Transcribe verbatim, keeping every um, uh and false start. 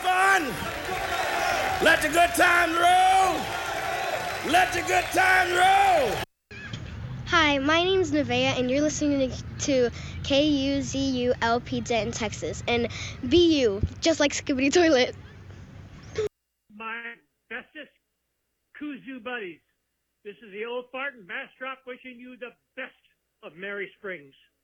fun. Let the good times roll. Let the good times roll. Hi, my name's Nevaeh, and you're listening to K U Z U L P Denton, Texas, and B U, just like Skibbity Toilet. My bestest koozie buddies. This is the old fart and Bastrop wishing you the best of Merry Springs.